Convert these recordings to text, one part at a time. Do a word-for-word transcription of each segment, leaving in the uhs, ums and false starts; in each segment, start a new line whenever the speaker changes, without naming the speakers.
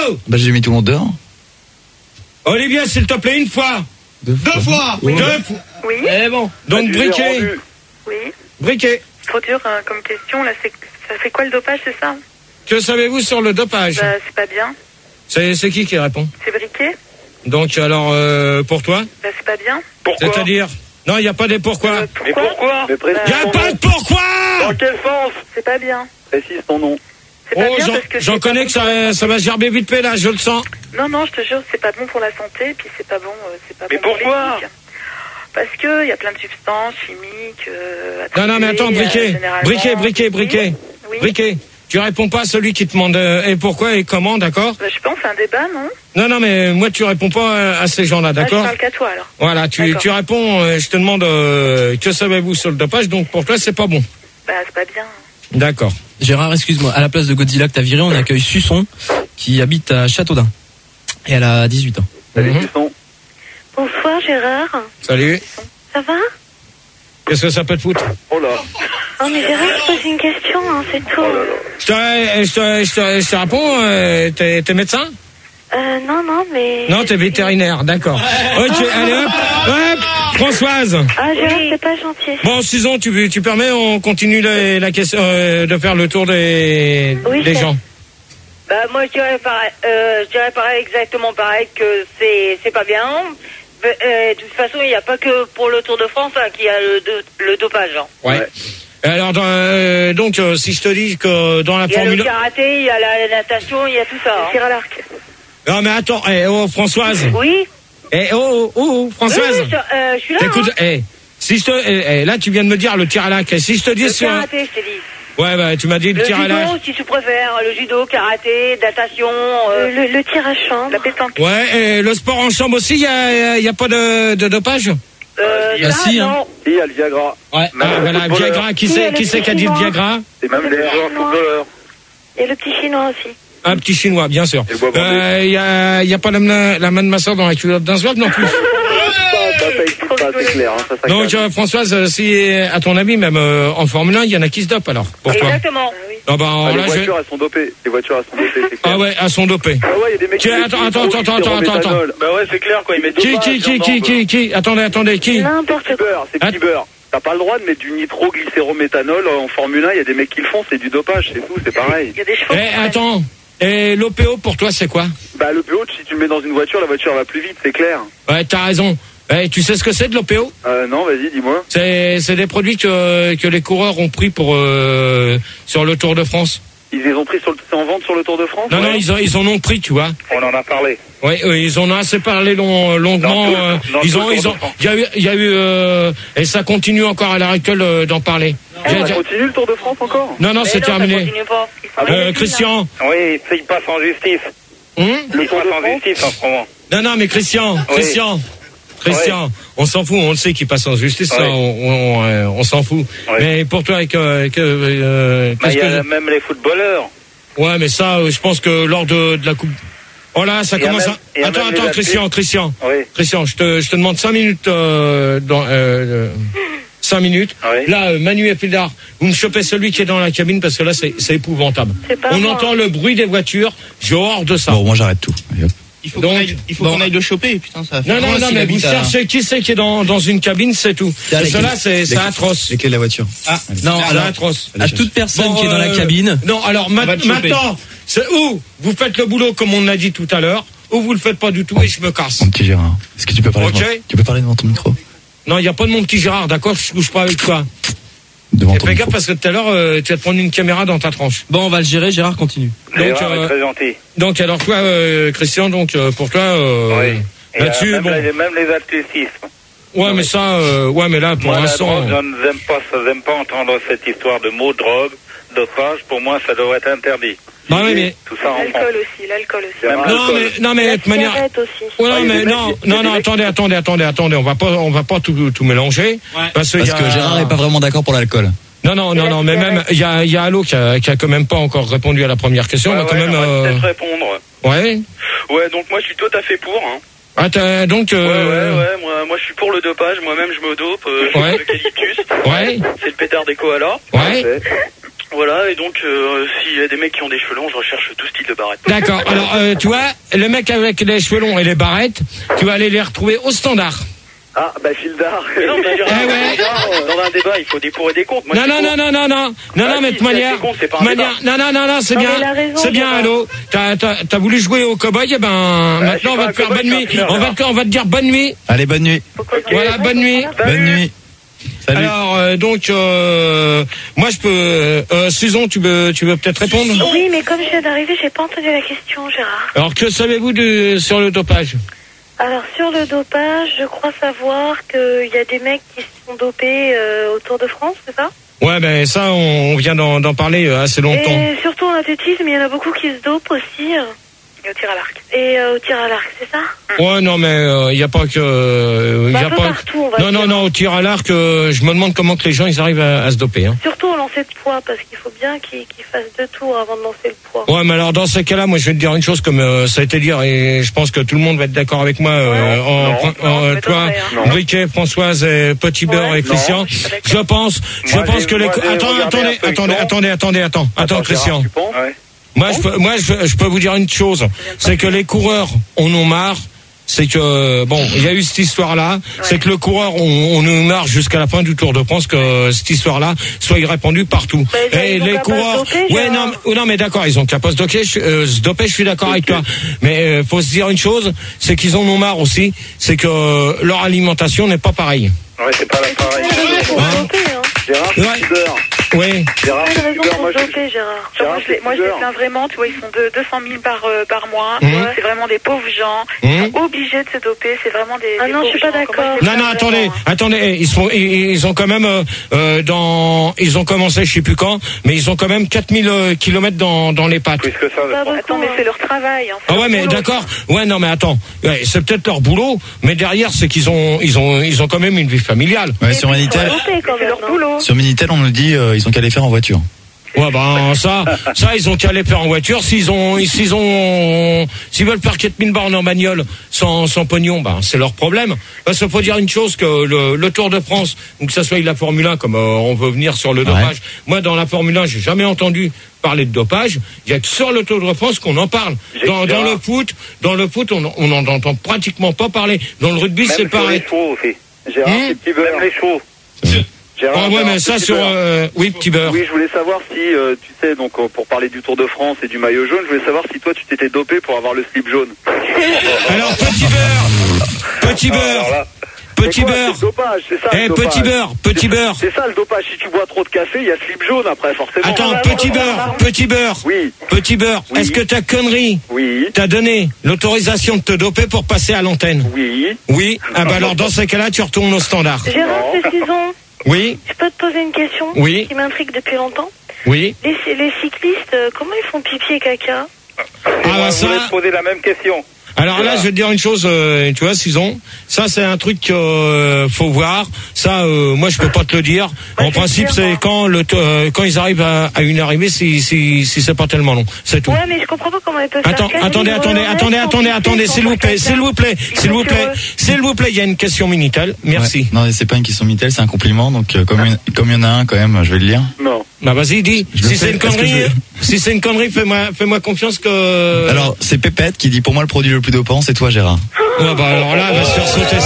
Allô?
Bah, j'ai mis tout le monde dehors.
Olivier, s'il te plaît, une fois.
Deux fois.
Deux fois. Oui. Deux fois.
Oui.
Eh bon. Donc, briquet.
Oui.
Briquet.
Trop dur hein, comme question. Là, c'est, ça fait quoi le dopage, c'est ça?
Que savez-vous sur le dopage?
Bah, c'est pas bien.
C'est, c'est qui qui répond?
C'est briquet.
Donc, alors, euh, pour toi?
Bah, c'est pas bien.
Pourquoi?
C'est-à-dire? Non, il n'y a pas des pourquoi.
Euh,
Mais
pourquoi?
pourquoi?
Bah,
Il n'y a pas de pourquoi!
Dans quel sens?
C'est pas bien.
Précise ton nom.
C'est pas
Oh,
bien
j'en,
parce que
j'en
c'est pas
connais
bon
que
pour
ça,
la
ça va se gerber vite fait, là, je le sens.
Non, non, je te jure, c'est pas bon pour la santé, puis c'est pas bon, euh, c'est pas
Mais
bon pour
pourquoi?
l'éthique. Parce que il y a plein de substances chimiques. Euh,
Non, non, mais attends,
attribuées,
briquet.
euh, généralement.
Briquet, briquet, briquet.
Oui. oui.
Briquet. Tu réponds pas à celui qui te demande euh, et pourquoi et comment, d'accord?
Bah, je pense c'est un débat, non?
Non, non, mais moi, tu réponds pas euh, à ces gens-là,
Ah,
d'accord?
je parle qu'à toi alors.
Voilà, tu,
D'accord.
tu réponds, euh, je te demande euh, que savez-vous sur le dopage, donc pour toi, c'est pas bon.
Bah, c'est pas bien.
D'accord.
Gérard, excuse-moi, à la place de Godzilla que t'as viré, on accueille Suçon, qui habite à Châteaudun. Et elle a dix-huit ans.
Salut,
Mhm.
Suçon.
Bonsoir Gérard.
Salut.
Ça va?
Qu'est-ce que ça peut te foutre?
Oh là.
Oh mais Gérard, je pose une question, hein, c'est tout.
Oh là là.
Je te, je te, je te, je te réponds, euh, t'es, t'es médecin?
Euh, non, non, mais...
Non, t'es vétérinaire, d'accord. Ok, allez hop, hop, Françoise.
Ah Gérard, c'est pas gentil.
Bon, Susan, tu, tu permets, on continue la, la question, euh, de faire le tour des,
Oui,
des
c'est-
gens.
Bah moi je dirais pareil, euh, je dirais pareil exactement pareil que c'est c'est pas bien. Euh, de toute façon il n'y a pas que pour le Tour de France hein, qu'il y a le, do- le dopage. Hein.
Ouais.
Ouais.
Alors, dans, euh, donc, euh, si je te dis que dans la
Il y a le
Formule...
karaté, il y a la, la natation, il y a tout ça.
Le
Hein.
tir à l'arc.
Non, mais attends, eh, oh, Françoise.
Oui.
Eh, oh, oh, oh, Françoise.
Oui, je, euh, je suis là.
Écoute,
Hein.
eh, si je te, eh, eh, là, tu viens de me dire le tir à l'arc. Si je te dis
Le
sur...
karaté, je t'ai dit.
Ouais, bah, tu m'as dit le,
Le
tir à
judo,
l'arc.
si tu préfères, le judo, karaté, natation. Euh,
Le, le, le tir à chambre. La pétanque.
Ouais, et le sport en chambre aussi, il y a, y a pas de, de dopage?
euh,
Ah,
ça,
si, hein.
non.
Il y a le Viagra.
Ouais.
Même
Ah,
le
voilà,
footballeur.
Viagra. Qui
Oui,
c'est,
le
qui c'est qui a dit le
chinois.
Viagra?
Et même les joueurs footballeurs.
Et le petit chinois aussi.
Un petit chinois, bien sûr.
Et le bois bandé.
Euh, il y a, y a pas la, main- la main de ma soeur dans la culotte d'un soir non plus.
Ça, ça, ça explique pas, c'est clair. Hein, ça, ça
Donc,
calme.
euh, Françoise, euh, si, à ton avis, même euh, en Formule un, il y en a qui se dopent alors, pour toi?
Exactement.
Ah oui.
Ah, bah,
Ah, les
là, je-
voitures, elles sont dopées. Les voitures, elles sont dopées, c'est clair.
ah ouais, elles sont dopées.
Ah ouais, il y a des mecs
Tiens,
qui
attends,
mettent
attends,
du
attends,
glycérol
attends, attends.
méthanol. Bah ouais, c'est clair, quoi. Ils mettent
Qui,
dopage,
qui, qui,
genre,
qui,
bah.
qui, qui, attendez, attendez, qui?
N'importe
C'est
quoi.
beurre, c'est
Ah.
petit beurre. T'as pas le droit de mettre du nitroglycérométhanol en Formule un, il y a des mecs qui le font, c'est du dopage, c'est tout, c'est pareil.
Il y a des chevaux.
Eh, attends. Et l'O P O pour toi, c'est quoi?
Bah le P O, si tu le mets dans une voiture, la voiture va plus vite, c'est clair.
Ouais, t'as raison. Eh, tu sais ce que c'est de l'O P O?
Euh, non, vas-y, dis-moi.
C'est, c'est des produits que, que les coureurs ont pris pour, euh, sur le Tour de France.
Ils les ont pris sur le, c'est en vente sur le Tour de France?
Non,
ouais.
non, ils, ont, ils en ont pris, tu vois.
On en a parlé.
Oui, ils en ont assez parlé long, longuement.
Dans tout-
euh,
dans
ils
tout
ont,
le
ils
Tour
ont,
de France.
il y a eu, il y a eu, euh, et ça continue encore à l'heure actuelle euh, d'en parler.
Ah,
J'ai-
ça
j'ai-
continue le Tour de France encore?
non, non,
Mais
c'est
non, ça
terminé.
continue pas.
Ah,
Euh, Christian.
Oui, il passe en justice.
Hum
Le Tour de France en justice en ce moment.
non, non, mais Christian, Christian, Christian, on s'en fout, on le sait qu'il passe en justice, ça,
Ouais.
on, on, euh, on s'en fout.
Ouais.
Mais pour toi, avec, euh, que, euh,
Bah,
qu'est-ce
il y a
que-
même les footballeurs.
ouais, mais ça, euh, je pense que lors de, de la coupe. Oh là, ça
Il y a
commence
même- il y
à.
a
Attends,
même les
attends,
athlètes.
Christian, Christian,
Oui.
Christian, je te, je te demande cinq minutes euh, dans. Euh, euh, cinq minutes.
Oui.
Là, euh, Manu et Pildar, vous me chopez celui qui est dans la cabine parce que là, c'est, c'est épouvantable.
C'est pas
On
moi.
entend le bruit des voitures, j'ai hors de ça.
Bon, moi j'arrête tout. Allez, hop.
Il faut
Donc,
qu'on aille, il faut
bon.
qu'on aille le choper, putain, ça va faire.
Non, non,
Moi,
non,
s'il
mais vous
habite à-
cherchez qui c'est qui est dans, dans une cabine, c'est tout.
Tiens,
Parce que
les-
là, c'est, c'est
les-
atroce.
Les clés de la voiture.
Ah,
Non,
C'est
alors,
atroce.
à toute personne
Bon,
qui est dans la
euh,
cabine.
Non, alors ma-
On va te choper.
maintenant, c'est où vous faites le boulot comme on l'a dit tout à l'heure, ou vous le faites pas du tout et je me casse.
Mon petit Gérard, est-ce que tu peux parler
Ok.
devant, tu peux parler devant ton micro?
Non, il n'y a pas de mon petit Gérard, d'accord? Je couche pas avec toi.
Devant
Et
ton
fais
micro.
gaffe parce que tout à l'heure, euh, tu vas te prendre une caméra dans ta tranche.
Bon, on va le gérer, Gérard continue.
Donc,
Gérard
euh,
est très gentil.
donc alors toi, euh, Christian, donc euh, pour toi, euh,
Oui. Et,
là-dessus,
euh, même,
bon,
les, même les athlétismes.
ouais, mais ça, euh, ouais, mais là, pour
Moi, la
l'instant,
drogue, je n'aime pas, ça, j'aime pas entendre cette histoire de mots drogue, dopage. Pour moi, ça devrait être interdit.
bah oui, mais
Tout ça en France.
L'alcool aussi, l'alcool aussi.
Même
non,
l'alcool.
mais non, mais de
La
toute manière.
cigarette aussi.
Ouais, non,
Ouais, il y a
mais
des
non,
mecs qui- il y a
non,
des
non,
mecs
attendez, attendez, attendez, attendez, on va pas, on va pas tout, tout mélanger.
Ouais.
Parce, que
Parce
y a-
que Gérard est pas vraiment d'accord pour l'alcool.
Non, non, non,
la
non, mais même,
cigarette.
il y a, il y a Allo qui a, qui a quand même pas encore répondu à la première question.
Ouais,
on va quand
ouais,
même,
j'aimerais
euh,
peut-être répondre.
ouais.
Ouais, donc moi, je suis tout à fait pour. Hein.
Ah, t'as- donc,
Ouais,
euh,
ouais, ouais. Moi, moi, je suis pour le dopage. Moi-même, je me dope. Euh, je
Ouais.
fais de l'eucalyptus.
ouais,
C'est le pétard des koalas.
ouais.
Voilà, et donc, euh, s'il y a des mecs qui ont des cheveux longs, je recherche tout style de barrette.
D'accord. Alors, euh, tu vois, le mec avec les cheveux longs et les barrettes, tu vas aller les retrouver au standard.
Ah, bah, Gildard.
Mais non, mais Gérard,
Eh ouais.
Gérard, euh, dans un débat, il faut des pour et des contre. Moi,
Non,
je
non,
suis
non,
pour.
non, non, non, non, non,
Ah,
mais
si,
de manière,
c'est con, c'est pas un
manière, non, non, non, non, c'est
Non,
bien,
mais il a raison,
c'est bien,
Gérard.
allô. T'as, t'as, t'as voulu jouer au cow-boy, eh ben,
je
maintenant
suis
on
pas
va
un
te faire
cow-boy,
bonne
je
nuit.
suis un
On va te, on va te dire bonne nuit.
Allez, bonne nuit.
Voilà, bonne nuit.
Bonne nuit. Salut.
Alors, euh, donc, euh, moi je peux, euh, Susan, tu veux, tu veux peut-être répondre?
Oui, mais comme je viens d'arriver, j'ai pas entendu la question, Gérard.
Alors, que savez-vous de, sur le dopage?
Alors, sur le dopage, je crois savoir qu'il y a des mecs qui se sont dopés euh, au Tour de France, c'est ça?
Ouais, ben, ça, on, on vient d'en, d'en parler euh, assez longtemps.
Et surtout en athlétisme, il y en a beaucoup qui se dopent aussi. euh,
Et au tir à l'arc.
Et euh, au tir à l'arc, c'est ça?
Ouais, non, mais il euh, n'y a pas que... euh,
Bah,
y a
un peu
pas...
partout, on va
Non,
dire.
non, non, au tir à l'arc, euh, je me demande comment que les gens ils arrivent à, à se doper. Hein.
Surtout au lancer de poids, parce qu'il faut bien qu'ils qu'ils fassent deux tours avant de lancer le poids.
Ouais, mais alors dans ces cas-là, moi je vais te dire une chose comme euh, ça a été dit, et je pense que tout le monde va être d'accord avec moi. Euh,
Ouais.
en,
Non,
en-
non,
euh,
ça
toi,
m'étonnerait,
hein.
Briquet, Françoise, et Petit Beurre
Ouais.
et Christian.
Non,
Je pense, je
Moi,
pense
j'ai-
que les...
moi,
cou-
j'ai
Attends,
regardé
attendez,
un peu
attendez,
le temps.
attendez, attendez, attends, attends, Christian.
Tu penses?
Ouais.
Moi, je peux, moi, je, je peux vous dire une chose, c'est que les coureurs en ont marre. C'est que bon, il y a eu cette histoire-là. C'est que le coureur, on, on nous marre jusqu'à la fin du Tour de France que cette histoire-là soit répandue partout.
Bah, ils ont-
Et
ils ont
les
qu'à pas
coureurs,
se doper,
ouais,
Gérard.
non, mais- non, mais d'accord, ils ont qu'à pas se doper. Je, euh, se doper, je suis d'accord avec toi. Mais euh, faut se dire une chose, c'est qu'ils en ont marre aussi. C'est que euh, leur alimentation n'est pas pareille.
Ouais, c'est pas la pareil.
C'est une raison pour
Hein
se doper, hein.
Gérard,
Ouais.
c'est beurre.
Oui.
Gérard,
C'est une
c'est
raison
beurre.
pour
Moi,
se
je
doper, Gérard.
Gérard,
Moi, je les, moi, je les
beurre.
plains vraiment, tu vois, ils sont de deux cent mille par, euh, par mois.
Mhm.
Ouais. C'est vraiment des pauvres gens.
Mhm.
Ils sont obligés de se doper, c'est vraiment des.
Ah
des
non, je
pauvres
suis pas
gens.
d'accord.
Moi, je les
Non,
plains
non, attendez,
vraiment, hein.
attendez, ils sont, ils, ils ont quand même euh, euh, dans, ils ont commencé, je sais plus quand, mais ils ont quand même quatre mille euh, kilomètres dans dans les pattes.
Plus que ça, je
Pas
pense.
beaucoup,
Attends, mais
hein.
c'est leur travail. Hein, c'est
Ah ouais,
leur
mais
boulot.
d'accord. Ouais, non, mais attends. Ouais, c'est peut-être leur boulot, mais derrière, c'est qu'ils ont, ils ont, ils ont quand même une vie familiale.
Ouais,
Et
sur
puis, ils sont
Minitel,
dopés, quand
C'est
même,
leur
hein.
boulot.
sur Minitel, on nous dit euh, ils ont qu'à les faire en voiture.
Ouais, ben ça, ça, ils ont qu'à les faire en voiture. S'ils ont, s'ils ont, s'ils veulent faire quatre mille bornes en bagnole sans, sans pognon, ben c'est leur problème. Parce qu'il faut dire une chose que le, le Tour de France, ou que ça soit la Formule un, comme euh, on veut venir sur le
Ouais.
dopage. Moi, dans la Formule un, j'ai jamais entendu parler de dopage. Il y a que sur le Tour de France qu'on en parle.
J'ai
Dans, dans
Gérard.
le foot, dans le foot, on, on en entend pratiquement pas parler. Dans le rugby, c'est
Même sur
pareil.
les chevaux aussi. Gérard,
Hum
c'est petit beurre. Même les chevaux. Gérard,
Ah ouais,
Gérard,
mais ça
petit
sur,
beurre.
euh, oui, petit beurre.
Oui, je voulais savoir si, euh, tu sais, donc euh, pour parler du Tour de France et du maillot jaune, je voulais savoir si toi tu t'étais dopé pour avoir le slip jaune.
Alors, petit beurre, petit
Alors
beurre,
là,
petit
c'est quoi,
beurre.
c'est le dopage, c'est ça.
Eh,
le dopage.
petit beurre, petit
C'est-
beurre.
C'est ça le dopage. Si tu bois trop de café, il y a slip jaune après, forcément.
Attends,
bah,
petit
bon,
beurre,
pardon.
petit beurre,
Oui,
petit beurre.
Oui.
Est-ce que ta connerie
oui,
t'a donné l'autorisation de te doper pour passer à l'antenne?
oui.
Oui. Ah bah alors dans ces cas-là, tu retournes au standard.
Gérard,
Non.
précisons.
Oui,
Je peux te poser une question
Oui.
qui m'intrigue depuis longtemps.
oui.
Les, les cyclistes, euh, comment ils font pipi et caca?
Ah bah
Je voulais
ça.
te poser la même question.
Alors là,
Voilà.
je vais te dire une chose, euh, tu vois, Susan, ça c'est un truc qu'il euh, faut voir. Ça, euh, moi, je peux pas te le dire.
Ouais,
En
c'est
principe,
sûr,
c'est
moi.
quand le t- euh, quand ils arrivent à, à une arrivée, si si si c'est pas tellement long, c'est tout.
Ouais, mais je comprends pas comment ils peuvent
Attends,
faire.
attendez, attendez, attendez, attendez, attendez, s'il vous plaît, s'il vous plaît, s'il vous plaît, s'il vous plaît, il y a une question Minitel. Merci.
Ouais. Non, c'est pas une question Minitel, c'est un compliment. Donc euh, comme il comme il y en a un quand même, je vais le lire.
Non.
Bah vas-y, dis.
Je le
Si
fais.
c'est une
Est-ce que
connerie,
je vais-
si c'est une connerie, fais-moi, fais-moi confiance que.
Alors c'est Pépette qui dit pour moi le produit le plus dopant c'est toi Gérard.
Ouais, bah alors là, elle va se faire sauter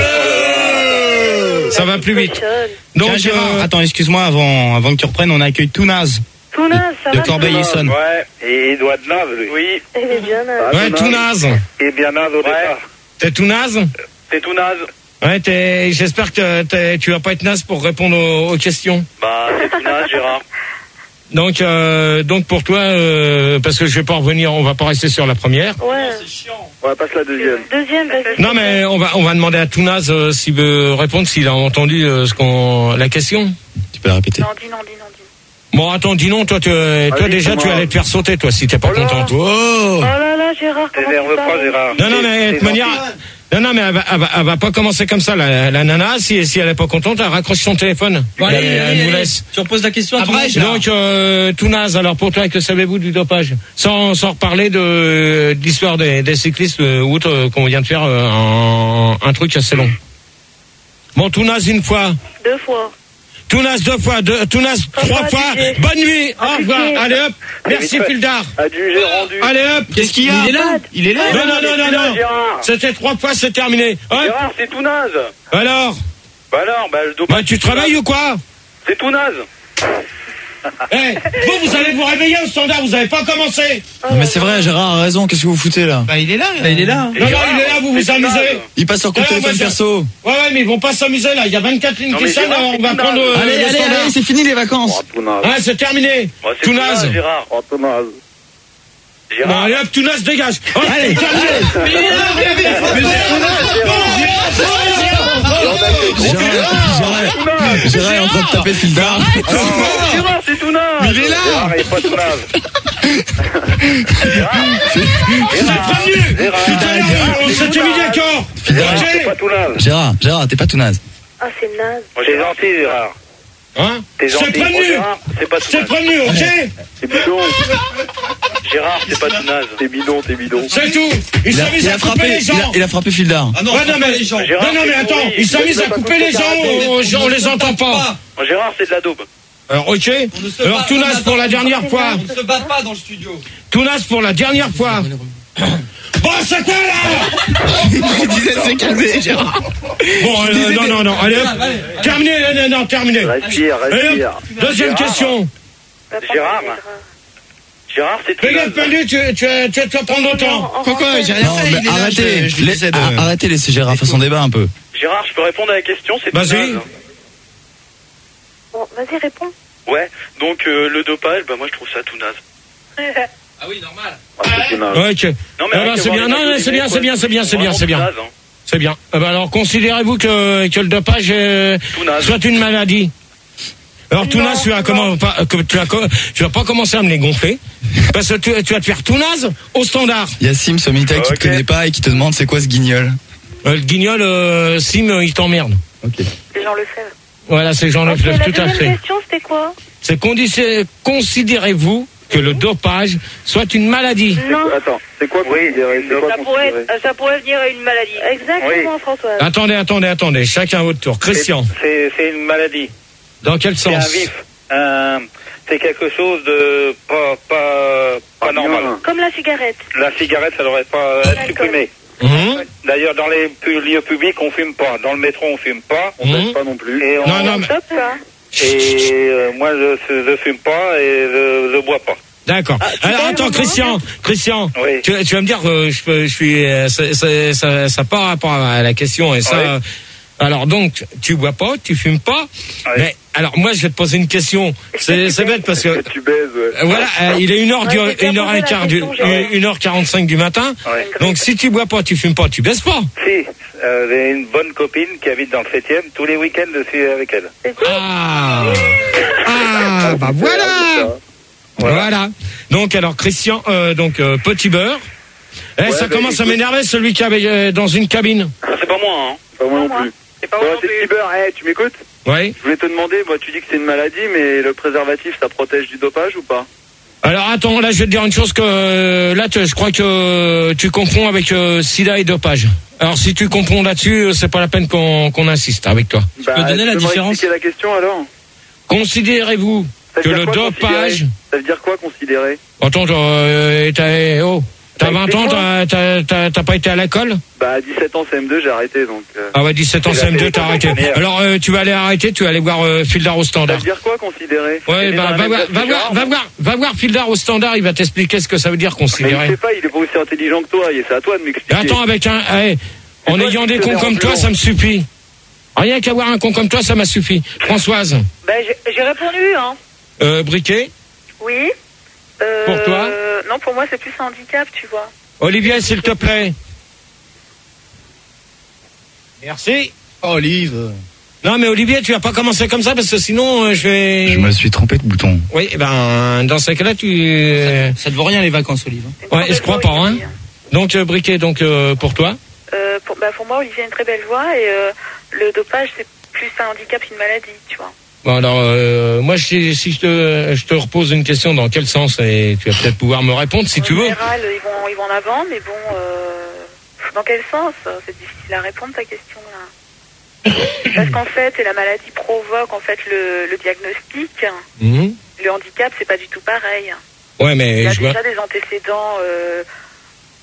celle-là. Ça va plus vite. Donc,
Tiens, Gérard,
euh,
attends, excuse-moi, avant, avant que tu reprennes, on accueille Tounaz
Tout naze, ça
de
va.
Corbeil-Essonne.
Ouais. Et il doit être naze, lui. Oui.
Il est bien naze.
ouais, tout naze.
Il est bien naze au départ.
T'es tout naze?
C'est tout naze.
Ouais, t'es, j'espère que t'es, tu vas pas être naze pour répondre aux, aux questions.
Bah, c'est tout naze, Gérard.
Donc, euh, donc pour toi, euh, parce que je vais pas revenir, on va pas rester sur la première.
Ouais.
On va passer la deuxième.
Deuxième, vas-y.
Non, mais on va, on va demander à Tounaz euh, s'il veut répondre, s'il a entendu euh, ce qu'on, la question.
Tu peux la répéter.
Non, dis non, dis non, dis non.
Bon, attends, dis non, toi, tu, toi
Allez,
déjà, tu
dis-moi.
allais te faire sauter, toi, si t'es pas
Oh là.
contente. Oh
Oh là là, Gérard, comment tu
T'énerve pas,
parles?
Gérard.
Non, non, mais de
C'est
manière,
gentil.
non, non, mais elle va, elle va, elle va pas commencer comme ça, la, la nana. Si, si elle est pas contente, elle raccroche son téléphone.
Bon, allez,
elle, elle
allez,
nous
allez.
laisse.
Tu reposes la question à
Après,
Tounaz.
donc, euh, tout naze. Alors, pour toi, que savez-vous du dopage? Sans, sans reparler de, de l'histoire des, des cyclistes euh, ou autres, euh, qu'on vient de faire euh, un, un truc assez long. Bon, tout naze une fois.
Deux fois.
Tounas deux fois, deux, Tounas trois fois. Bonne nuit. Au revoir. Allez hop. Merci Fildar.
Adieu, j'ai rendu.
Allez hop.
Qu'est-ce qu'il y a? Il est là. Il est là.
Non, non, non, non, non. C'était trois fois, c'est terminé. Hop.
Gérard, c'est tout naze.
Alors?
Bah alors, bah le dopage.
Bah tu travailles ou quoi?
C'est tout naze.
Eh, hey, vous, vous allez vous réveiller au standard, vous avez pas commencé.
Non, mais c'est vrai, Gérard a raison, qu'est-ce que vous foutez là?
Bah il est là, bah, il est là.
Non, non, il est là, vous vous amusez.
Il passe sur coup de téléphone perso.
Ouais, ouais, mais ils vont pas s'amuser là, il y a vingt-quatre lignes qui sonnent, on va prendre euh,
Allez,
le
allez,
standard.
allez, c'est fini les vacances.
Oh, tout naze.
Ouais, c'est terminé.
Oh, c'est
Tout
tout
naze.
naze, Gérard. Oh, tout naze.
Bon,
Gérard.
allez hop, tout naze, dégage. Oh,
Allez,
terminé.
Gérard, Gérard est en train de taper Fildar.
Gérard, c'est tout naze.
Mais il est là.
Gérard, il est pas tout naze. Gérard.
Vous êtes prévenus. Putain, on s'était mis d'accord.
Gérard, c'est pas tout naze.
Gérard, Gérard, t'es pas tout naze.
Ah, c'est naze.
C'est gentil, Gérard.
Hein?
T'es
C'est
gentil.
prévenu.
Oh, Gérard, c'est pas tout
C'est
naze.
prévenu, ok?
C'est bidon. Gérard, c'est pas tout naze. T'es bidon, t'es bidon.
C'est tout. Ils
Il a,
s'amusent
il
à
a
couper
frappé,
les
il a,
gens.
il a frappé Fildar.
Ah non, ouais, non, mais,
Gérard,
non, non, mais
c'est
attends,
pourri.
ils s'amusent à
Il a pas
couper les gens, on, on les entend pas.
Oh, Gérard, c'est de la dope.
Alors, ok. Alors, Tounas pour la dernière fois.
On se bat pas dans le studio.
Tounas pour la dernière fois. Bon, c'est quoi là?
Il disait de se calmer, Gérard.
Bon, euh, non, non, non, allez hop. Terminé, non, non, terminé.
Respire,
Allez
respire.
hop, deuxième
Gérard.
question.
Gérard. Gérard, c'est tout
Fais gaffe,
naze.
Pendu, tu, tu, tu, tu vas prendre le temps.
Pourquoi? J'ai rien
Non,
fait.
mais
Il est là,
arrêtez,
je- je lui
les-
disais de-
ah, arrêtez, laissez Gérard faire son débat un peu.
Gérard, je peux répondre à la question, c'est tout
Vas-y.
naze.
Bon, vas-y, réponds.
Ouais, donc euh, le dopage, bah moi je trouve ça tout naze.
Ah oui, normal.
Ah, c'est tout naze.
Ouais, ok.
Non
Ah,
rien
bah,
qu'à
c'est
voir
bien,
les
non,
mecs
non,
au
c'est bien,
début,
c'est bien, c'est bien, c'est bien,
vraiment
c'est bien.
tout naze, hein.
C'est bien. Eh ben alors, considérez-vous que, que le dopage euh,
Tout naze.
soit une maladie? Alors, tout
Non,
naze, tu vas,
non.
comment, pas, que tu, vas, co- tu vas pas commencer à me les gonfler. Parce que tu, tu vas te faire tout naze au standard.
Il y a Sim sur Minitech qui
Ok.
te connaît pas et qui te demande c'est quoi ce guignol.
Euh, le guignol, euh, Sim, euh, il t'emmerde.
Ok.
Les gens le savent.
Voilà, c'est Jean-Luc
Ok,
Lefebvre,
la
tout à
deuxième
fait.
question, c'était quoi?
C'est condi- considérez-vous que le dopage soit une maladie?
Non.
Attends, c'est quoi considérer? C'est quoi
Ça pourrait,
considérer?
ça pourrait venir à une maladie.
Exactement, Françoise.
Attendez, attendez, attendez, chacun à votre tour. Christian,
C'est c'est une maladie.
dans quel
C'est un
sens?
vif. Un- C'est quelque chose de pas, pas, pas normal.
Comme la cigarette.
La cigarette, ça devrait pas être
L'alcool.
supprimé.
Hum
D'ailleurs, dans les pu- lieux publics, on fume pas. Dans le métro, on fume pas.
On baisse
pas non plus. Et, on-
Non, non, mais-
Top, ça.
et euh, moi, je, je fume pas et je, je bois pas.
D'accord.
tu
Alors
parles,
attends,
maman
Christian, Christian,
Oui.
tu, tu vas me dire que je, peux- je suis, euh, ça, ça, ça, ça part rapport à la question et ça.
Oui.
euh, Alors donc, tu bois pas, tu fumes pas.
Oui.
Mais alors moi, je vais te poser une question. C'est c'est bête parce que
Tu baises, ouais.
euh, voilà, euh, il est une heure,
Ouais,
du,
j'ai bien
une heure
posé
et
la
quart du,
question, Gérard.
une heure quarante-cinq du matin.
Ouais.
Donc si tu bois pas, tu fumes pas, tu baisses pas.
Si, euh, j'ai une bonne copine qui habite dans le septième. Tous les week-ends, je suis avec elle.
C'est tout.
Ah, ah, bah voilà. Voilà. Donc alors Christian, euh, donc euh, petit beurre. Eh,
Ouais,
ça
bah,
commence à
écoute.
m'énerver celui qui avait euh, dans une cabine.
Ça, c'est pas moi, hein.
Pas moi non
moi.
plus.
C'est pas
Bon,
moi non
c'est
plus.
petit beurre. Eh, tu m'écoutes?
Oui.
Je voulais te demander, moi, tu dis que c'est une maladie, mais le préservatif, ça protège du dopage ou pas?
Alors attends, là je vais te dire une chose que euh, là tu- je crois que tu confonds avec euh, sida et dopage. Alors si tu confonds là-dessus, euh, c'est pas la peine qu'on qu'on insiste avec toi.
Tu peux donner la
tu peux me
différence?
expliquer la question alors?
Considérez-vous
Ça veut
que
dire
le
quoi,
dopage...
considérer Ça veut dire quoi considérer?
Attends, euh, t'as oh, t'as
Bah,
vingt ans,
explique-moi.
t'as- t'as t'as- t'as pas été à l'école?
Bah, à dix-sept ans, C M deux, j'ai arrêté, donc... euh,
Ah ouais, dix-sept ans,
J'ai
C M deux,
fait
t'as
les
arrêté.
premières.
Alors euh, tu vas aller arrêter, tu vas aller voir euh, Fildar au
Ça
standard.
veut dire quoi considérer?
Ouais,
Il est
bah,
dans la
va,
même
voir,
classe
va,
que
voir,
Gérard.
va voir, va voir Fildar au standard, il va t'expliquer ce que ça veut dire
Mais il
considérer.
sait pas, il est pas aussi intelligent que toi, et c'est à toi de m'expliquer.
Attends, avec un, eh, en
toi
ayant
qui
des
te
cons comme
dérange
toi,
long.
ça me suffit. Rien qu'avoir un con comme toi, ça m'a suffi. Françoise,
Ben, j'ai- j'ai répondu, hein.
euh, Briquet,
Oui. Euh,
Pour toi
Non, pour moi, c'est plus un handicap, tu vois.
Olivier, s'il te plaît. Merci.
Olive.
Non, mais Olivier, tu vas pas commencer comme ça parce que sinon, euh, je vais.
Je me suis trompé de bouton.
Oui, eh ben, dans ce cas-là, tu. euh,
Ça te vaut rien les vacances, Olive.
C'est une
Ouais,
très
je
belle
crois
voix,
pas, hein.
Olivier.
Donc, euh, Briquet, donc euh, pour toi.
Euh, pour, bah, pour moi, Olivier a une très belle voix et euh, le dopage, c'est plus un handicap qu'une maladie, tu vois.
Bon, alors, euh, moi, si, si je te, je te repose une question, dans quel sens, et tu vas peut-être pouvoir me répondre si
En
tu veux.
général, ils vont, ils vont en avant, mais bon, euh, dans quel sens? C'est difficile à répondre ta question là.
Parce qu'en fait, la maladie provoque en fait le, le diagnostic.
Mmh.
Le handicap, c'est pas du tout pareil.
Ouais, mais
Il y a
je
déjà
vois.
des antécédents euh,